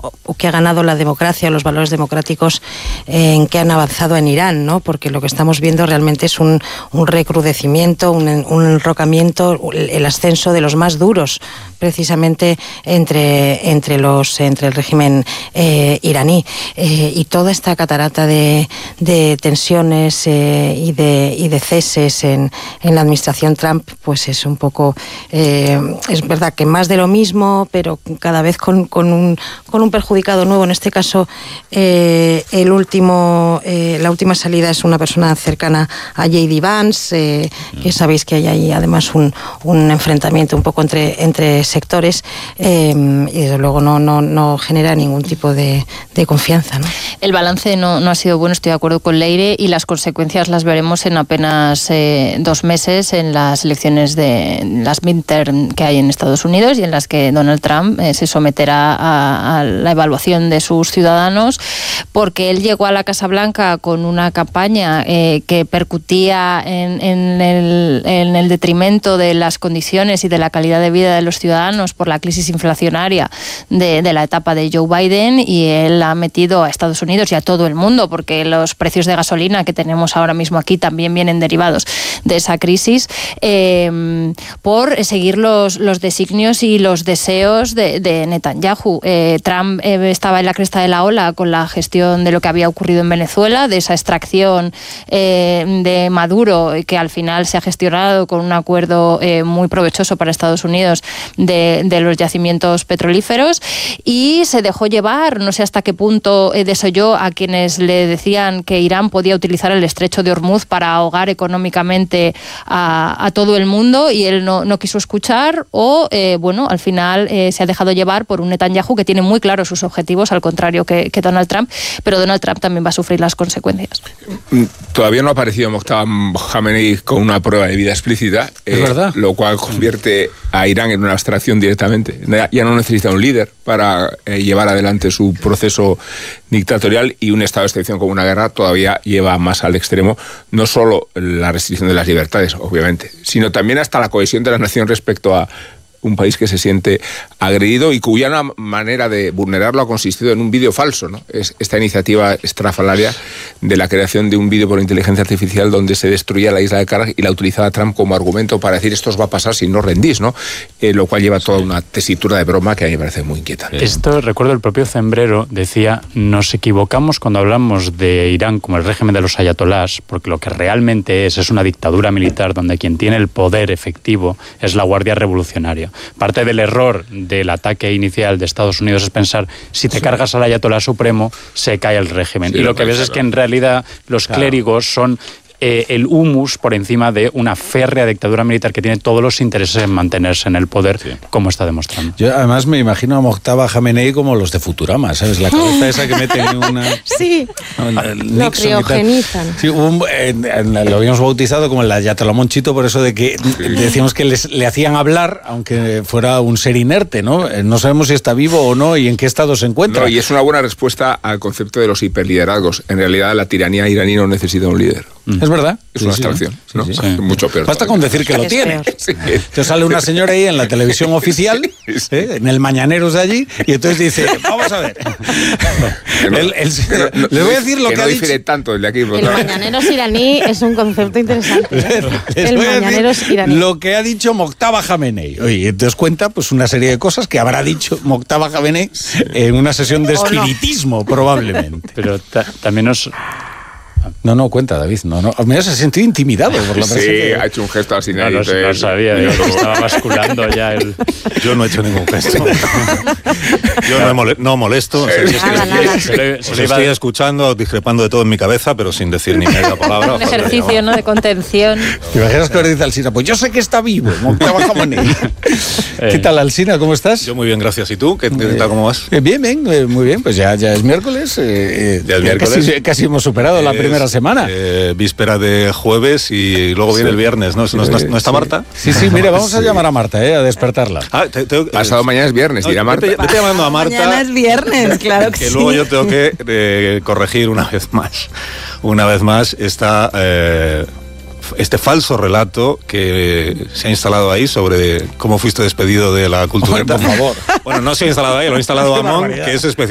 que ha ganado la democracia o los valores democráticos en que han avanzado en Irán, ¿no? Porque lo que estamos viendo realmente es un recrudecimiento, un enrocamiento, el ascenso de los más duros, precisamente entre el régimen iraní, y toda esta catarata de tensiones y de ceses en la administración Trump, pues es un poco, es verdad que más de lo mismo, pero cada vez con un perjudicado nuevo. En este caso, la última salida es una persona cercana a J.D. Vance, que sabéis que hay ahí además un enfrentamiento un poco entre sectores, y desde luego no genera ningún tipo de confianza, ¿no? El balance no ha sido bueno, estoy de acuerdo con Leire, y las consecuencias las veremos en apenas 2 meses en las elecciones de las midterm que hay en Estados Unidos, y en las que Donald Trump se someterá a la evaluación de sus ciudadanos, porque él llegó a la Casa Blanca con una campaña que percutía en el detrimento de las condiciones y de la calidad de vida de los ciudadanos por la crisis inflacionaria de la etapa de Joe Biden, y él ha metido a Estados Unidos y a todo el mundo, porque los precios de gasolina que tenemos ahora mismo aquí también vienen derivados de esa crisis, por seguir los designios y los deseos de Netanyahu. Trump estaba en la cresta de la ola con la gestión de lo que había ocurrido en Venezuela, de esa extracción de Maduro, que al final se ha gestionado con un acuerdo muy provechoso para Estados Unidos de los yacimientos petrolíferos, y se dejó llevar, no sé hasta qué punto desoyó a quienes le decían que Irán podía utilizar el estrecho de Hormuz para ahogar económicamente a todo el mundo, y él no quiso escuchar, o al final se ha dejado llevar por un Netanyahu que tiene muy claros sus objetivos, al contrario que Donald Trump, pero Donald Trump también va a sufrir las consecuencias. Todavía no ha aparecido Mojtaba Khamenei con una prueba de vida explícita, ¿es verdad? Lo cual convierte a Irán en una abstracción directamente. Ya no necesita un líder para llevar adelante su proceso dictatorial, y un estado de excepción como una guerra todavía lleva más al extremo no solo la restricción de las libertades, obviamente, sino también hasta la cohesión de la nación respecto a un país que se siente agredido y cuya manera de vulnerarlo ha consistido en un vídeo falso, ¿no? Es esta iniciativa estrafalaria de la creación de un vídeo por inteligencia artificial donde se destruía la isla de Karaj y la utilizaba Trump como argumento para decir esto os va a pasar si no rendís, ¿no? Lo cual lleva toda una tesitura de broma que a mí me parece muy inquietante. Esto, recuerdo, el propio Zembrero decía, nos equivocamos cuando hablamos de Irán como el régimen de los ayatolás, porque lo que realmente es una dictadura militar donde quien tiene el poder efectivo es la Guardia Revolucionaria. Parte del error del ataque inicial de Estados Unidos es pensar, si te cargas al ayatolá supremo, se cae el régimen. Sí, y lo que ves es que en realidad los clérigos son el humus por encima de una férrea dictadura militar que tiene todos los intereses en mantenerse en el poder, como está demostrando. Yo además me imagino a Mojtaba Khamenei como los de Futurama, ¿sabes? La cabeza esa que meten en una... Sí, lo criogenizan. Sí, lo habíamos bautizado como el ayatolá Monchito, por eso de que decíamos que le hacían hablar, aunque fuera un ser inerte, ¿no? No sabemos si está vivo o no y en qué estado se encuentra. No, y es una buena respuesta al concepto de los hiperliderazgos. En realidad, la tiranía iraní no necesita un líder. Es verdad. Es una abstracción, ¿no? Sí. Mucho peor. Basta con decir que lo tiene. Sí. Te sale una señora ahí en la televisión oficial, en el Mañaneros de allí, y entonces dice, vamos a ver. Les voy a decir lo que ha dicho. No difiere tanto el de aquí. El Mañaneros iraní es un concepto interesante. El Mañaneros iraní. Lo que ha dicho Mojtaba Khamenei. Oye, te das cuenta, pues una serie de cosas que habrá dicho Mojtaba Khamenei en una sesión de espiritismo, probablemente. Pero también nos... No, cuenta, David. No. Me has sentido intimidado por la presencia. Sí, ha hecho un gesto así. No sabía, estaba basculando ya el... Yo no he hecho ningún gesto. Yo no molesto. Estoy escuchando, discrepando de todo en mi cabeza, pero sin decir ni media palabra. Un ejercicio, ¿no?, de contención. ¿Te imaginas que ahora dice Alsina? Pues yo sé que está vivo. ¿Qué tal, Alsina? ¿Cómo estás? Yo muy bien, gracias. ¿Y tú? ¿Qué tal, cómo vas? Bien, muy bien. Pues ya es miércoles. Ya es miércoles. Casi hemos superado la primera semana. Víspera de jueves y luego viene el viernes, ¿no? ¿No está Marta? Sí, mira, vamos a llamar a Marta, a despertarta. Pasado mañana es viernes, dirá Marta. Vete llamando a Marta. Mañana es viernes, claro que sí. Luego yo tengo que corregir una vez más este falso relato que se ha instalado ahí sobre cómo fuiste despedido de la Cultureta. Por favor. Bueno, no se ha instalado ahí, lo ha instalado Amón, que es especial.